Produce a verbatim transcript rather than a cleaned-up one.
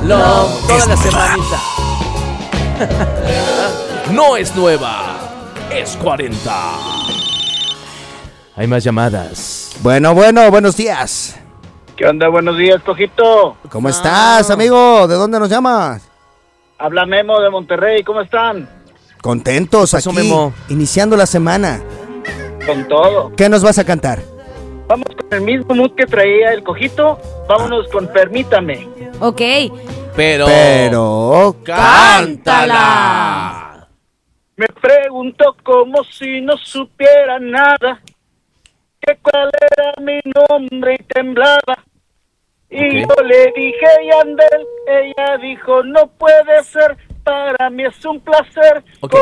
Love, toda la semanita. No es nueva, es cuarenta. Hay más llamadas. Bueno, bueno, buenos días. ¿Qué onda? Buenos días, Cojito. ¿Cómo estás, amigo? ¿De dónde nos llamas? Habla Memo de Monterrey, ¿cómo están? Contentos ¿Qué pasó, aquí, Memo? iniciando la semana. Con todo. ¿Qué nos vas a cantar? Vamos con el mismo mood que traía el Cojito. Vámonos con Permítame. Ok. Pero... Pero... ¡cántala! Me preguntó como si no supiera nada, que cuál era mi nombre y temblaba. Y Ok. yo le dije Yandel, ella dijo no puede ser, para mí es un placer Ok.